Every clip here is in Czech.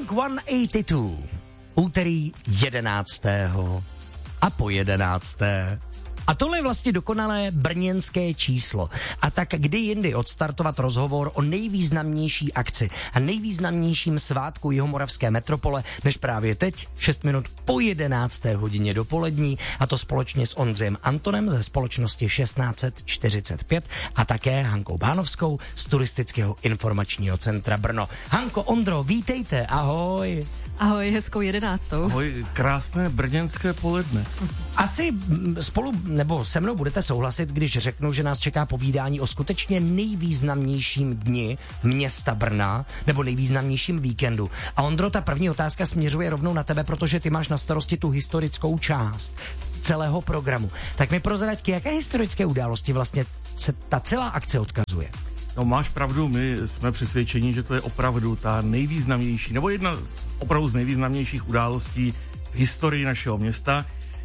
Blink 182. Úterý 11. a po 11. A tohle je vlastně dokonalé brněnské číslo. A tak kdy jindy odstartovat rozhovor o nejvýznamnější akci a nejvýznamnějším svátku jihomoravské metropole, než právě teď, 6 minut po 11. hodině dopolední, a to společně s Ondřejem Antonem ze společnosti 1645 a také Hankou Bánovskou z Turistického informačního centra Brno. Hanko, Ondro, vítejte, ahoj. Ahoj, hezkou 11. Ahoj, krásné brněnské poledne. Asi spolu nebo se mnou budete souhlasit, když řeknu, že nás čeká povídání o skutečně nejvýznamnějším dni města Brna, nebo nejvýznamnějším víkendu. A Ondro, ta první otázka směřuje rovnou na tebe, protože ty máš na starosti tu historickou část celého programu. Tak mi prozraď, jaké historické události vlastně se ta celá akce odkazuje? No, máš pravdu, my jsme přesvědčeni, že to je opravdu ta nejvýznamnější, nebo jedna opravdu z nejvýznamnějších událostí v historii našeho města.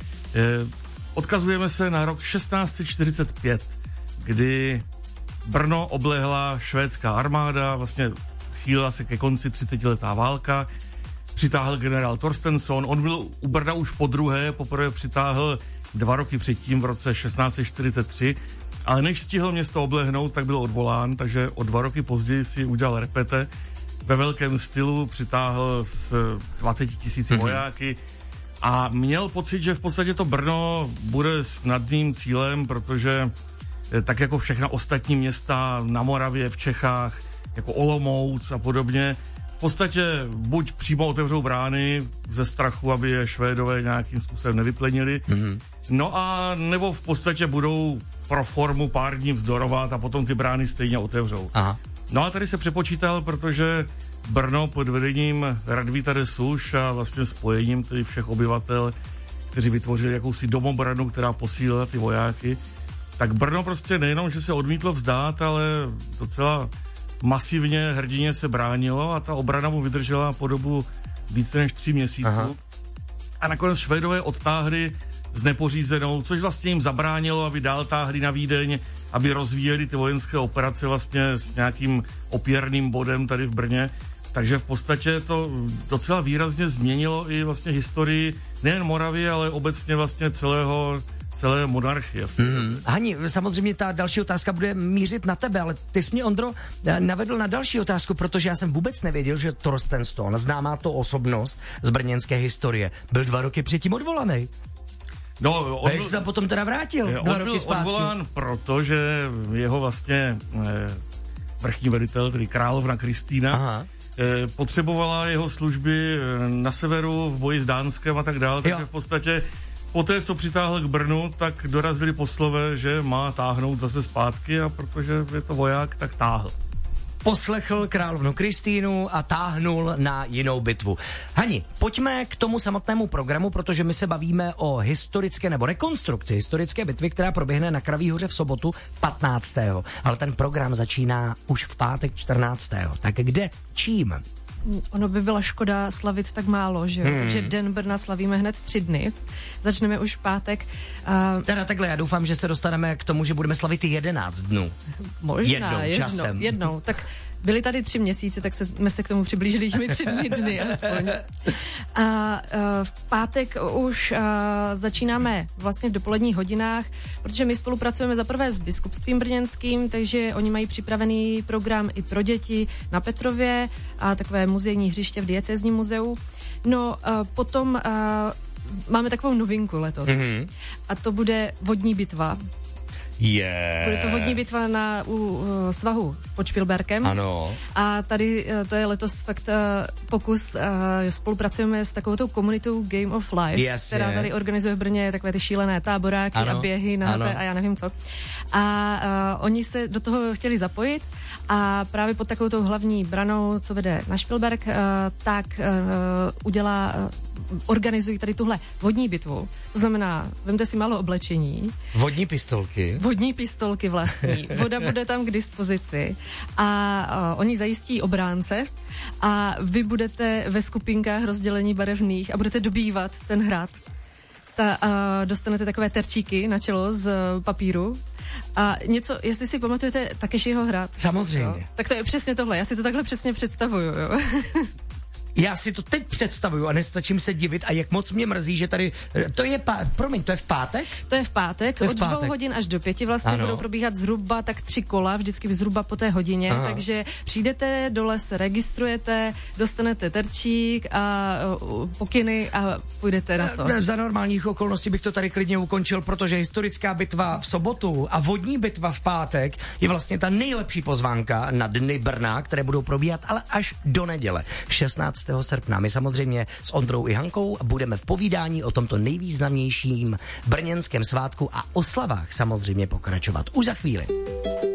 Odkazujeme se na rok 1645, kdy Brno oblehla švédská armáda, vlastně chýlila se ke konci 30letá válka, přitáhl generál Torstensson, on byl u Brna už poprvé přitáhl 2 roky předtím, v roce 1643, ale než stihl město oblehnout, tak byl odvolán, takže o 2 roky později si udělal repete, ve velkém stylu přitáhl s 20 000 vojáky, a měl pocit, že v podstatě to Brno bude snadným cílem, protože tak jako všechna ostatní města na Moravě, v Čechách, jako Olomouc a podobně, v podstatě buď přímo otevřou brány ze strachu, aby je Švédové nějakým způsobem nevyplenili, no a nebo v podstatě budou pro formu pár dní vzdorovat a potom ty brány stejně otevřou. Aha. No a tady se přepočítal, protože Brno pod vedením Radvíta de Suš a vlastně spojením tedy všech obyvatel, kteří vytvořili jakousi domobranu, která posílila ty vojáky, tak Brno prostě nejenom, že se odmítlo vzdát, ale docela masivně, hrdině se bránilo a ta obrana mu vydržela po dobu více než 3 měsíců. Aha. A nakonec Švédové odtáhli s nepořízenou, což vlastně jim zabránilo, aby dál táhli na Vídeň, aby rozvíjeli ty vojenské operace vlastně s nějakým opěrným bodem tady v Brně. Takže v podstatě to docela výrazně změnilo i vlastně historii nejen Moravy, ale obecně vlastně celé monarchie. Hani, samozřejmě ta další otázka bude mířit na tebe, ale ty jsi mě, Ondro, navedl na další otázku, protože já jsem vůbec nevěděl, že Torstensson, známá to osobnost z brněnské historie, byl 2 roky předtím odvolaný. No, jak se tam potom teda vrátil? On byl odvolán proto, že jeho vlastně vrchní velitel, tedy královna Kristýna, potřebovala jeho služby na severu v boji s Dánskem a tak dále, takže v podstatě poté, co přitáhl k Brnu, tak dorazili poslové, že má táhnout zase zpátky a protože je to voják, tak táhl. Poslechl královnu Kristýnu a táhnul na jinou bitvu. Hani, pojďme k tomu samotnému programu, protože my se bavíme o historické nebo rekonstrukci historické bitvy, která proběhne na Kraví hoře v sobotu 15. Ale ten program začíná už v pátek 14. Tak kde, čím? Ono by byla škoda slavit tak málo, že jo? Takže Den Brna slavíme hned 3 dny. Začneme už v pátek. Teda takhle, já doufám, že se dostaneme k tomu, že budeme slavit 11 dnů. Možná, jednou. Tak byli tady 3 měsíce, tak jsme se k tomu přiblížili těmi 3 dny aspoň. A v pátek už začínáme vlastně v dopoledních hodinách, protože my spolupracujeme zaprvé s biskupstvím brněnským, takže oni mají připravený program i pro děti na Petrově a takové muzejní hřiště v diecézním muzeu. No potom máme takovou novinku letos. A to bude vodní bitva. Bude to vodní bitva u svahu pod Špilberkem. Ano. A tady to je letos fakt pokus, spolupracujeme s takovou komunitou Game of Life, která tady organizuje v Brně takové ty šílené táboráky a běhy a já nevím co. A oni se do toho chtěli zapojit a právě pod takovou hlavní branou, co vede na Špilberk, tak organizují tady tuhle vodní bitvu. To znamená, vemte si málo oblečení. Vodní pistolky. Vodní pistolky vlastní. Voda bude tam k dispozici a oni zajistí obránce a vy budete ve skupinkách rozdělení barevných a budete dobývat ten hrad. Dostanete takové terčíky na čelo z papíru a něco, jestli si pamatujete Takeshiho hrad. Samozřejmě. Jo? Tak to je přesně tohle, já si to takhle přesně představuju, jo. Já si to teď představuju a nestačím se divit a jak moc mě mrzí, že tady, to je v pátek? To je v pátek, od 2 hodin až do 5 vlastně budou probíhat zhruba tak 3 kola, vždycky zhruba po té hodině, takže přijdete dole, se registrujete, dostanete terčík a pokyny a půjdete na to. Za normálních okolností bych to tady klidně ukončil, protože historická bitva v sobotu a vodní bitva v pátek je vlastně ta nejlepší pozvánka na Dny Brna, které budou probíhat ale až do neděle, 16. srpna. My samozřejmě s Ondrou i Hankou budeme v povídání o tomto nejvýznamnějším brněnském svátku a oslavách samozřejmě pokračovat už za chvíli.